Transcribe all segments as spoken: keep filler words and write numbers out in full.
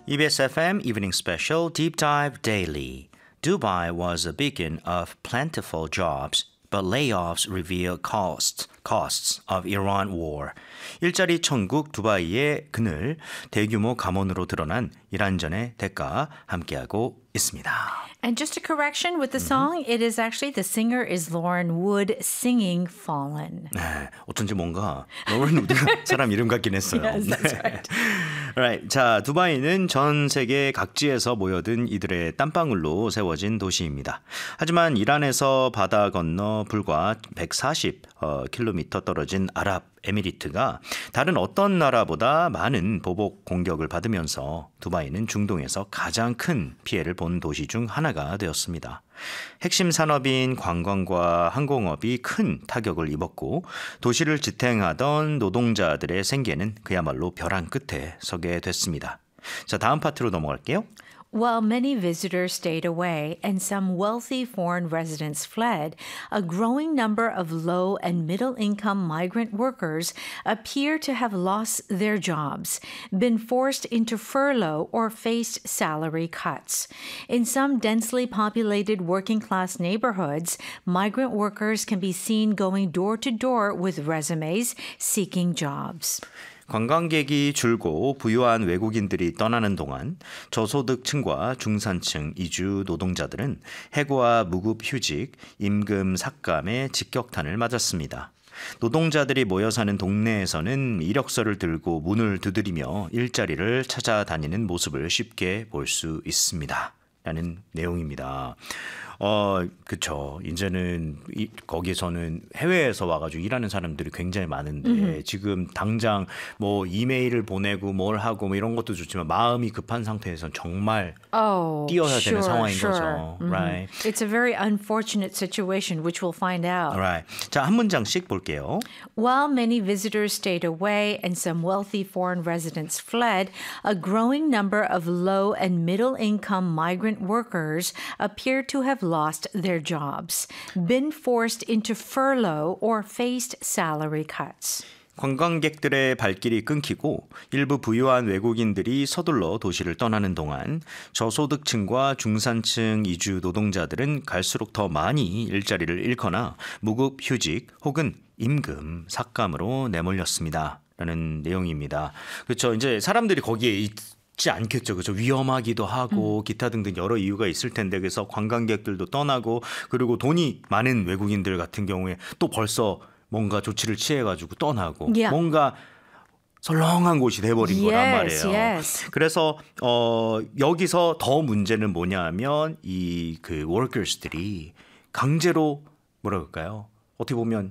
이비에스 에프엠 Evening Special Deep Dive Daily. Dubai was a beacon of plentiful jobs, but layoffs reveal costs, costs of Iran war. 일자리 천국 두바이의 그늘, 대규모 감원으로 드러난 이란전의 대가 함께하고 있습니다. And just a correction with the song, it is actually the singer is Lauren Wood singing Fallen. 네, 어쩐지 뭔가 로런 우드가 사람 이름 같긴 했어요. Yes, that's right. Right. 자, 두바이는 전 세계 각지에서 모여든 이들의 땀방울로 세워진 도시입니다. 하지만 이란에서 바다 건너 불과 백사십 킬로미터 떨어진 아랍에미리트가 다른 어떤 나라보다 많은 보복 공격을 받으면서 두바이는 중동에서 가장 큰 피해를 본 도시 중 하나가 되었습니다. 핵심 산업인 관광과 항공업이 큰 타격을 입었고 도시를 지탱하던 노동자들의 생계는 그야말로 벼랑 끝에 서게 됐습니다. 자, 다음 파트로 넘어갈게요. While many visitors stayed away and some wealthy foreign residents fled, a growing number of low and middle income migrant workers appear to have lost their jobs, been forced into furlough, or faced salary cuts. In some densely populated working class neighborhoods, migrant workers can be seen going door to door with resumes seeking jobs. 관광객이 줄고 부유한 외국인들이 떠나는 동안 저소득층과 중산층 이주 노동자들은 해고와 무급휴직, 임금 삭감의 직격탄을 맞았습니다. 노동자들이 모여 사는 동네에서는 이력서를 들고 문을 두드리며 일자리를 찾아다니는 모습을 쉽게 볼 수 있습니다. 라는 내용입니다. 어, 그쵸. 이제는 이, 거기서는 해외에서 와가지고 일하는 사람들이 굉장히 많은데 mm-hmm. 지금 당장 뭐 이메일을 보내고 뭘 하고 뭐 이런 것도 좋지만 마음이 급한 상태에서는 정말 oh, 뛰어야 sure, 되는 상황인 sure. 거죠. Mm-hmm. Right? It's a very unfortunate situation, which we'll find out. Right. 자, 한 문장씩 볼게요. While many visitors stayed away and some wealthy foreign residents fled, a growing number of low and middle income migrant workers appear to have lost their jobs, been forced into furlough, or faced salary cuts. 관광객들의 발길이 끊기고 일부 부유한 외국인들이 서둘러 도시를 떠나는 동안 저소득층과 중산층 이주 노동자들은 갈수록 더 많이 일자리를 잃거나 무급휴직 혹은 임금 삭감으로 내몰렸습니다. 라는 내용입니다. 그렇죠. 이제 사람들이 거기에 있지 않겠죠. 그렇죠. 위험하기도 하고 음. 기타 등등 여러 이유가 있을 텐데 그래서 관광객들도 떠나고 그리고 돈이 많은 외국인들 같은 경우에 또 벌써 뭔가 조치를 취해가지고 떠나고 yeah. 뭔가 설렁한 곳이 돼버린 yes, 거란 말이에요. Yes. 그래서 어, 여기서 더 문제는 뭐냐면 이 그 workers들이 강제로 뭐라 그럴까요? 어떻게 보면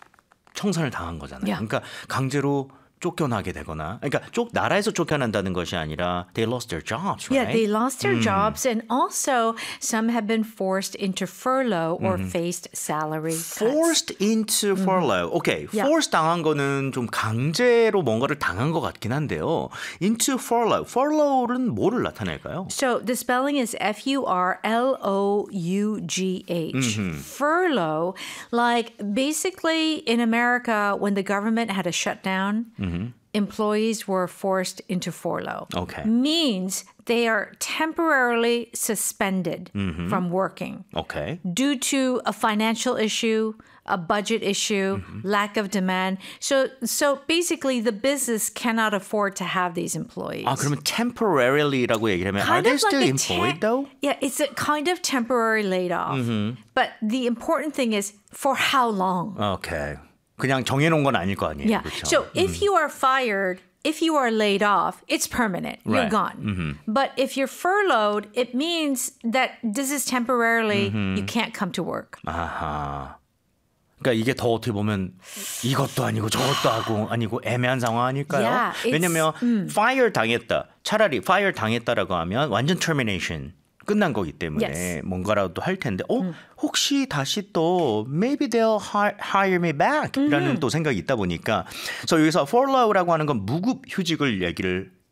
청산을 당한 거잖아요. Yeah. 그러니까 강제로 쫓겨나게 되거나 그러니까 쪽 나라에서 쫓겨난다는 것이 아니라 they lost their jobs, right? Yeah, they lost their 음. jobs and also some have been forced into furlough or mm-hmm. faced salary cuts. Forced into furlough. Mm-hmm. Okay, yeah. forced 당한 거는 좀 강제로 뭔가를 당한 것 같긴 한데요. Into furlough. Furlough는 뭐를 나타낼까요? So the spelling is F U R L O U G H. Mm-hmm. Furlough, like basically in America when the government had a shutdown, mm-hmm. employees were forced into furlough. Okay. Means they are temporarily suspended mm-hmm. from working. Okay. Due to a financial issue, a budget issue, mm-hmm. lack of demand. So so basically the business cannot afford to have these employees. 아, 그러면 temporarily라고 얘기를 하면 kind are they of still like employed te- though? Yeah, it's a kind of temporary laid off. Mm-hmm. But the important thing is for how long? Okay. 그냥 정해놓은 건 아닐 거 아니에요. Yeah. 그렇죠? So if you are fired, if you are laid off, it's permanent. You're right. gone. Mm-hmm. But if you're furloughed, it means that this is temporarily, mm-hmm. you can't come to work. 아하. 그러니까 이게 더 어떻게 보면 이것도 아니고 저것도 하고 아니고 애매한 상황 아닐까요? Yeah, 왜냐면 음. fire 당했다. 차라리 fire 당했다라고 하면 완전 termination. 끝난 거기 때문에 yes. 뭔가라도 할 텐데 어 음. 혹시 다시 또 maybe they'll hire me back 라는 또 생각이 있다 보니까 그래서 여기서 furlough라고 하는 건 무급 휴직을 얘기를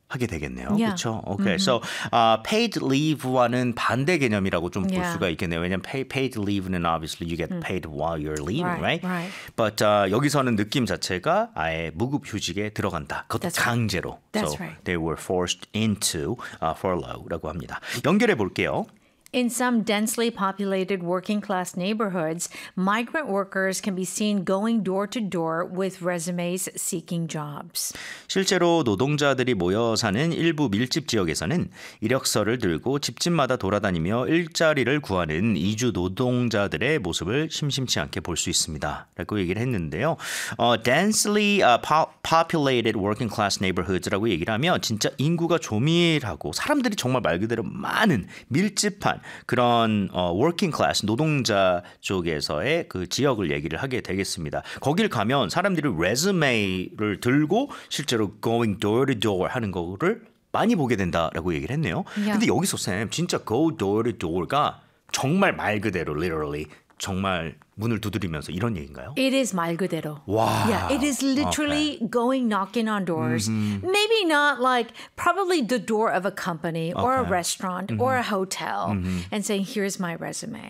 하게 되겠네요. Yeah. 그렇죠? Okay. So uh, paid leave와는 반대 개념이라고 좀 볼 Yeah. 수가 있겠네요. 왜냐면 pay, paid leave는 obviously you get paid while you're leaving, Right, right? right. But uh, 여기서는 느낌 자체가 아예 무급휴직에 들어간다. 그것도 That's right. 강제로. That's so right. they were forced into uh, furlough라고 합니다. 연결해 볼게요. In some densely populated working class neighborhoods, migrant workers can be seen going door to door with resumes seeking jobs. 실제로 노동자들이 모여 사는 일부 밀집 지역에서는 이력서를 들고 집집마다 돌아다니며 일자리를 구하는 이주 노동자들의 모습을 심심치 않게 볼 수 있습니다. 라고 얘기를 했는데요. 어, densely uh, po- populated working class neighborhoods라고 얘기를 하면 진짜 인구가 조밀하고 사람들이 정말 말 그대로 많은 밀집한 그런 어, working class 노동자 쪽에서의 그 지역을 얘기를 하게 되겠습니다. 거길 가면 사람들이 레즈메를 들고 실제로 going door to door 하는 거를 많이 보게 된다라고 얘기를 했네요. Yeah. 근데 여기서 쌤 진짜 go door to door가 정말 말 그대로 literally 정말 문을 두드리면서 이런 얘기인가요? It is 말 그대로. Wow. Yeah, it is literally going knocking on doors. Maybe not like probably the door of a company or a Okay. restaurant or a hotel and saying, here's my resume.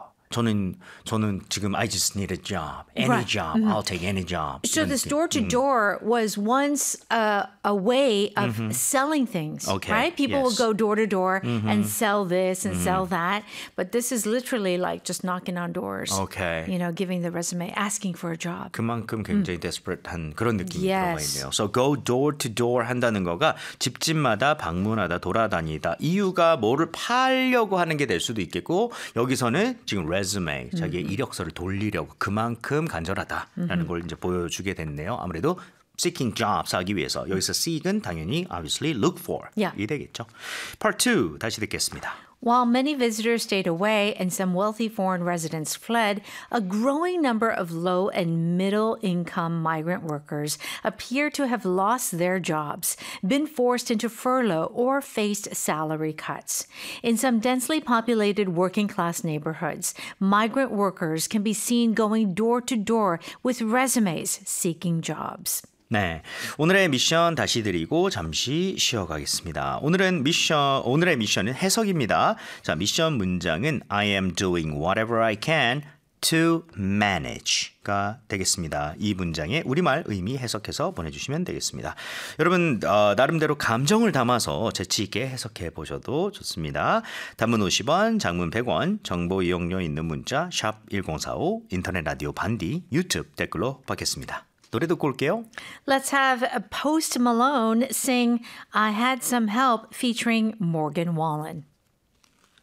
저는 저는 지금 I just need a job. Any Right. job. I'll take any job. So 이런 this 느낌. door to door was once uh, a way of selling things, Okay, right? People yes. would go door to door and sell this and sell that. But this is literally like just knocking on doors. Okay. You know, giving the resume, asking for a job. 그만큼 굉장히 desperate한 그런 느낌이 들어가 Yes. 있네요. So go door to door 한다는 거가 집집마다 방문하다 돌아다니다. 이유가 뭐를 팔려고 하는 게 될 수도 있겠고 여기서는 지금 resume 자기의 이력서를 돌리려고 그만큼 간절하다라는 걸 이제 보여주게 됐네요. 아무래도 seeking jobs 하기 위해서 여기서 seek은 당연히 obviously look for Yeah. 이 되겠죠. Part two 다시 듣겠습니다. While many visitors stayed away and some wealthy foreign residents fled, a growing number of low and middle income migrant workers appear to have lost their jobs, been forced into furlough, or faced salary cuts. In some densely populated working class neighborhoods, migrant workers can be seen going door to door with resumes seeking jobs. 네, 오늘의 미션 다시 드리고 잠시 쉬어가겠습니다. 오늘은 미션, 오늘의 미션은 해석입니다. 자, 미션 문장은 I am doing whatever I can to manage가 되겠습니다. 이 문장의 우리말 의미 해석해서 보내주시면 되겠습니다. 여러분 어, 나름대로 감정을 담아서 재치 있게 해석해 보셔도 좋습니다. 단문 오십 원, 장문 백 원, 정보 이용료 있는 문자 샵 일공사오, 인터넷 라디오 반디, 유튜브 댓글로 받겠습니다. 노래 듣고 올게요. Let's have Post Malone sing I Had Some Help featuring Morgan Wallen.